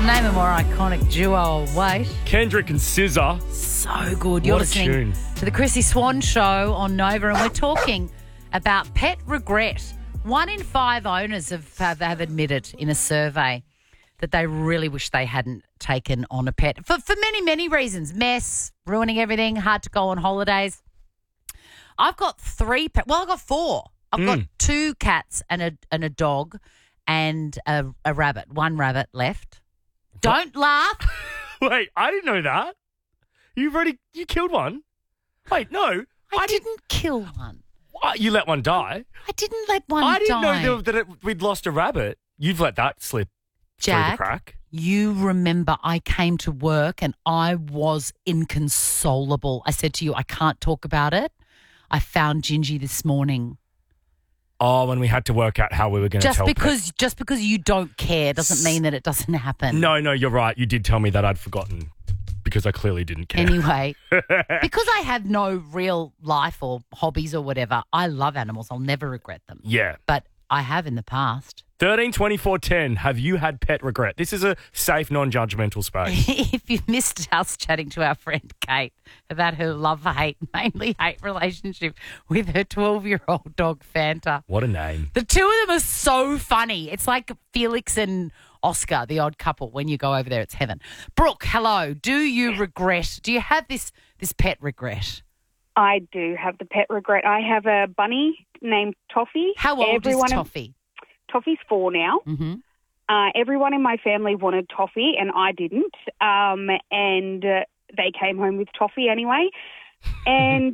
name a more iconic duo. Wait. Kendrick and SZA. So good. You're What a listening tune. to the Chrissy Swan Show on Nova, and we're talking about pet regret. 1 in 5 owners have admitted in a survey that they really wish they hadn't taken on a pet for many, many reasons. Mess, ruining everything, hard to go on holidays. I've got 3 pets. Well, I've got 4. I've got 2 cats and a dog and a rabbit. 1 rabbit left. Don't laugh. Wait, I didn't know that. You killed one? Wait, no. I didn't kill one. What? You let one die? I didn't let one die. I didn't know that we'd lost a rabbit. You've let that slip through the Jack, crack. you remember I came to work and I was inconsolable. I said to you, I can't talk about it. I found Gingy this morning. Oh, when we had to work out how we were going to tell Just because you don't care doesn't mean that it doesn't happen. No, you're right. You did tell me that. I'd forgotten because I clearly didn't care. Anyway, because I have no real life or hobbies or whatever, I love animals. I'll never regret them. Yeah. But I have in the past. 13 24 10. Have you had pet regret? This is a safe, non-judgmental space. If you missed us chatting to our friend Kate about her love-hate, mainly hate relationship with her 12-year-old dog Fanta. What a name. The two of them are so funny. It's like Felix and Oscar, the odd couple. When you go over there, it's heaven. Brooke, hello. Do you have this pet regret? I do have the pet regret. I have a bunny named Toffee. How old is Toffee? Toffee's 4 now. Mm-hmm. Everyone in my family wanted Toffee and I didn't. And they came home with Toffee anyway. And,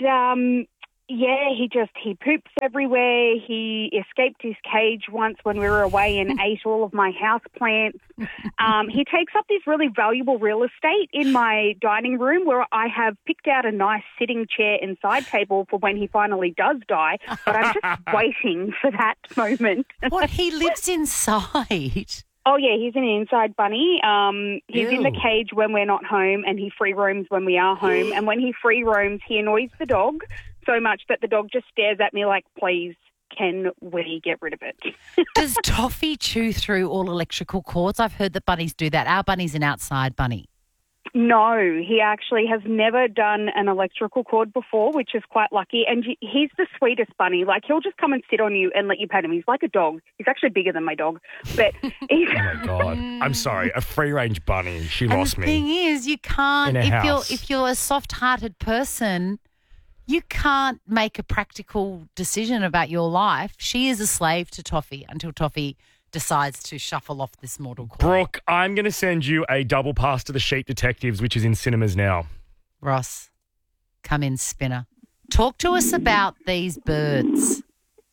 he poops everywhere. He escaped his cage once when we were away and ate all of my house plants. He takes up this really valuable real estate in my dining room where I have picked out a nice sitting chair and side table for when he finally does die. But I'm just waiting for that moment. What? He lives inside? Oh, yeah, he's an inside bunny. He's in the Ew. cage when we're not home and he free roams when we are home. And when he free roams, he annoys the dog so much that the dog just stares at me like, please, can we get rid of it? Does Toffee chew through all electrical cords? I've heard that bunnies do that. Our bunny's an outside bunny. No, he actually has never done an electrical cord before, which is quite lucky. And he's the sweetest bunny. Like, he'll just come and sit on you and let you pet him. He's like a dog. He's actually bigger than my dog. But he's... Oh, my God. I'm sorry. A free-range bunny. She lost And me. the thing is, you can't, In a house. if you're a soft-hearted person, you can't make a practical decision about your life. She is a slave to Toffee until Toffee decides to shuffle off this mortal coil. Brooke, I'm going to send you a double pass to the Sheep Detectives, which is in cinemas now. Ross, come in, spinner. Talk to us about these birds.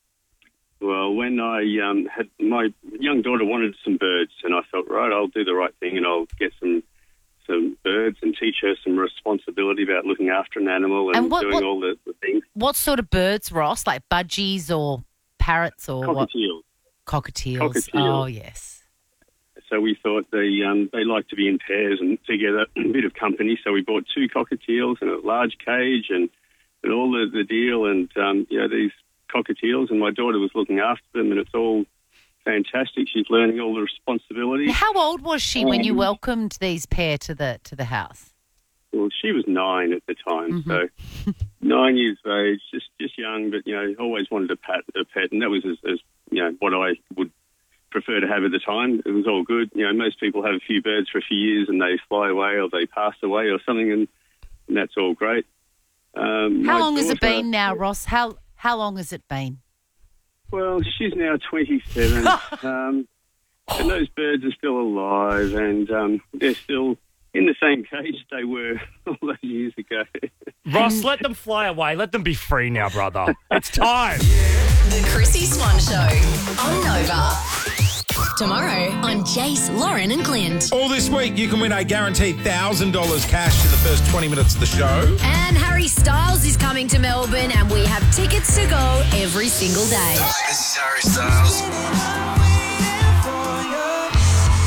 Well, when I had my young daughter wanted some birds, and I thought, right, I'll do the right thing and I'll get some birds and teach her some responsibility about looking after an animal and doing all the things. What sort of birds, Ross? Like budgies or parrots or Cockatiels. Cockatiels. Oh, yes. So we thought they like to be in pairs and together, a bit of company. So we bought 2 cockatiels and a large cage and all the deal. And, these cockatiels, and my daughter was looking after them, and it's all fantastic. She's learning all the responsibility. How old was she when you welcomed these pair to the house? Well, she was 9 at the time, so 9 years of age, just young, but, always wanted a pet, and that was as what I would prefer to have at the time. It was all good. Most people have a few birds for a few years and they fly away or they pass away or something, and that's all great. How long has it been now, Ross? How long has it been? Well, she's now 27, and those birds are still alive, and they're still in the same cage they were all those years ago. Ross, let them fly away. Let them be free now, brother. It's time. The Chrissy Swan Show on Nova. Tomorrow on Jace, Lauren and Clint. All this week, you can win a guaranteed $1,000 cash in the first 20 minutes of the show. And Harry Styles is coming to Melbourne and we have tickets to go every single day. This is Harry Styles. Plus,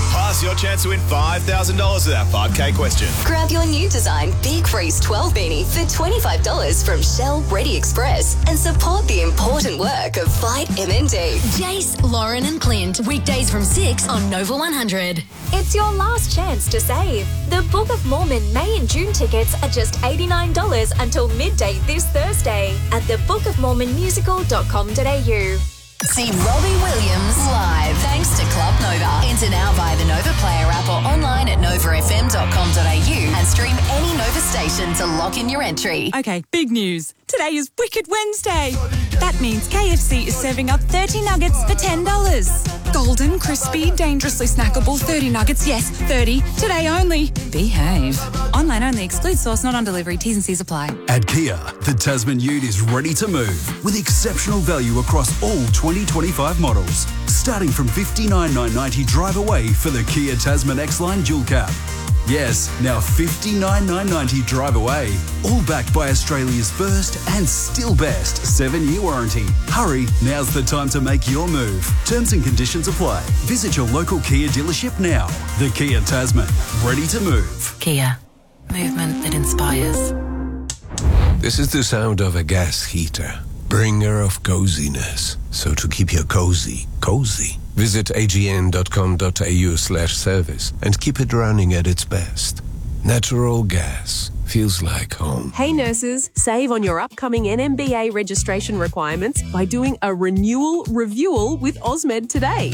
your chance to win $5,000 with our 5K question. Grab your new design Big Freeze 12 beanie for $25 from Shell Ready Express and support the important work of Fight MND. Jace, Lauren and Clint, weekdays from 6 on Nova 100. It's your last chance to save. The Book of Mormon May and June tickets are just $89 until midday this Thursday at thebookofmormonmusical.com.au. See Robbie Williams live thanks to Club Nova. Enter now via the Nova Player app or online at novafm.com.au and stream any Nova station to lock in your entry. Okay, big news. Today is Wicked Wednesday. That means KFC is serving up 30 nuggets for $10. Golden, crispy, dangerously snackable 30 nuggets. Yes, 30. Today only. Behave. Online only. Excludes source, not on delivery. T's and C's apply. At Kia, the Tasman Ute is ready to move with exceptional value across all 2025 models. Starting from $59,990 drive away for the Kia Tasman X-Line Dual Cab. Yes, now $59,990 drive away. All backed by Australia's first and still best 7-year warranty. Hurry, now's the time to make your move. Terms and conditions apply. Visit your local Kia dealership now. The Kia Tasman, ready to move. Kia, movement that inspires. This is the sound of a gas heater, bringer of coziness. So to keep your cozy, visit agn.com.au/service and keep it running at its best. Natural gas feels like home. Hey nurses, save on your upcoming NMBA registration requirements by doing a renewal review with Osmed today.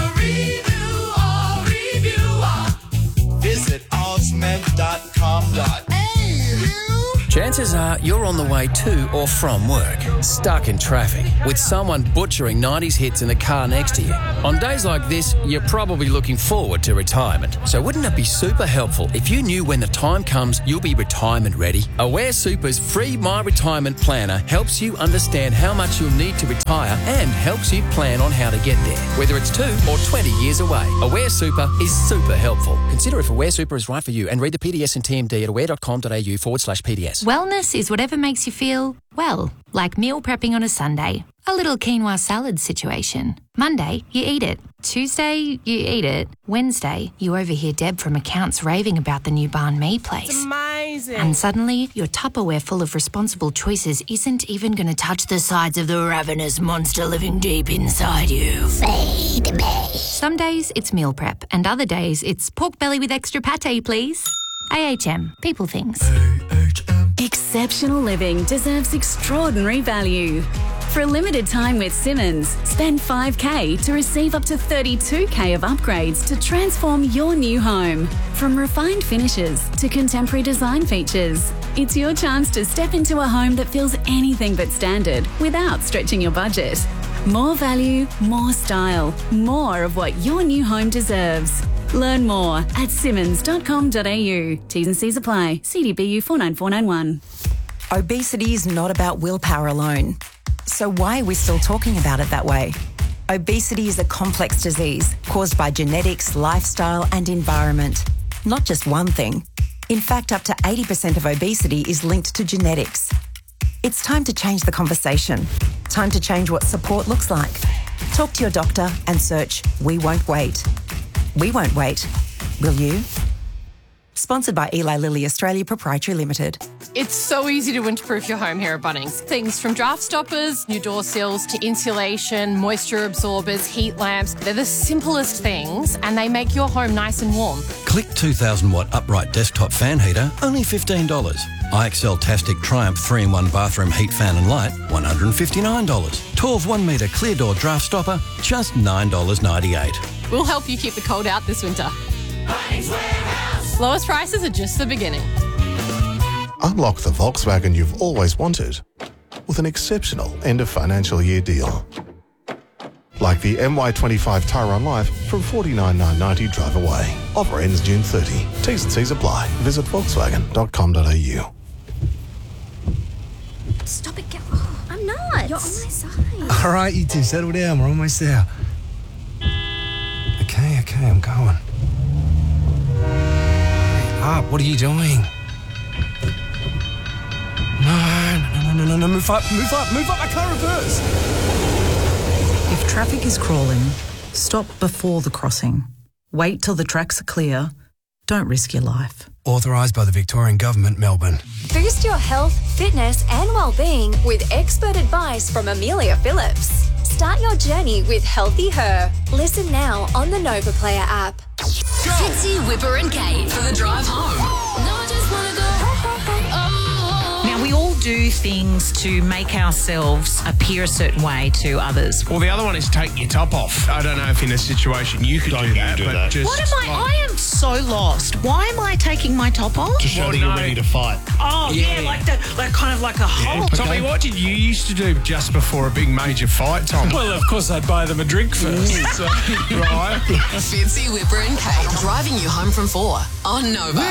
Visit osmed.com.au. Chances are you're on the way to or from work, stuck in traffic, with someone butchering 90s hits in the car next to you. On days like this, you're probably looking forward to retirement. So wouldn't it be super helpful if you knew when the time comes you'll be retirement ready? Aware Super's free My Retirement Planner helps you understand how much you'll need to retire and helps you plan on how to get there, whether it's 2 or 20 years away. Aware Super is super helpful. Consider if Aware Super is right for you and read the PDS and TMD at aware.com.au/PDS. Wellness is whatever makes you feel, well, like meal prepping on a Sunday. A little quinoa salad situation. Monday, you eat it. Tuesday, you eat it. Wednesday, you overhear Deb from accounts raving about the new banh mi place. It's amazing. And suddenly, your Tupperware full of responsible choices isn't even going to touch the sides of the ravenous monster living deep inside you. Feed me. Some days, it's meal prep, and other days, it's pork belly with extra pate, please. AHM. People things. Exceptional living deserves extraordinary value. For a limited time with Simmons, spend $5,000 to receive up to $32,000 of upgrades to transform your new home. From refined finishes to contemporary design features, it's your chance to step into a home that feels anything but standard without stretching your budget. More value, more style, more of what your new home deserves. Learn more at simmons.com.au. T's and C's apply. CDBU 49491. Obesity is not about willpower alone. So why are we still talking about it that way? Obesity is a complex disease caused by genetics, lifestyle and environment. Not just one thing. In fact, up to 80% of obesity is linked to genetics. It's time to change the conversation. Time to change what support looks like. Talk to your doctor and search We Won't Wait. We won't wait. Will you? Sponsored by Eli Lilly Australia Proprietary Limited. It's so easy to winterproof your home here at Bunnings. Things from draft stoppers, new door sills to insulation, moisture absorbers, heat lamps. They're the simplest things and they make your home nice and warm. Click 2,000 watt upright desktop fan heater, only $15. IXL Tastic Triumph 3-in-1 bathroom heat fan and light, $159. 12 1 metre clear door draft stopper, just $9.98. We'll help you keep the cold out this winter. Lowest prices are just the beginning. Unlock the Volkswagen you've always wanted with an exceptional end of financial year deal. Like the MY25 Tyrone Life from $49,990 drive away. Offer ends June 30. T's and C's apply. Visit volkswagen.com.au. Stop it, I'm not. You're on my side. All right, you two, settle down. We're almost there. Okay, I'm going. Hurry up, what are you doing? No, move up, I can't reverse. If traffic is crawling, stop before the crossing. Wait till the tracks are clear. Don't risk your life. Authorised by the Victorian Government, Melbourne. Boost your health, fitness and well-being with expert advice from Amelia Phillips. Start your journey with Healthy Her. Listen now on the Nova Player app. Fitzy, Whipper and Kate for the drive home. No, I just want to go. Now, we all do things to make ourselves appear a certain way to others. Well, the other one is take your top off. I don't know if in a situation you could do that. Just What am I am so lost. Why am I taking my top off? To show that you're ready to fight. Oh, yeah, like kind of like a whole... Tommy, what did you used to do just before a big major fight, Tom? Well, of course, I'd buy them a drink first. Right. Fitzy, Whipper and Kate driving you home from 4 on Nova.